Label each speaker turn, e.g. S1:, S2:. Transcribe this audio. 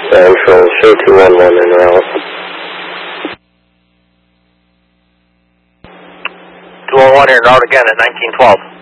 S1: Central, show 211 en route.
S2: 211 en route again at 1912.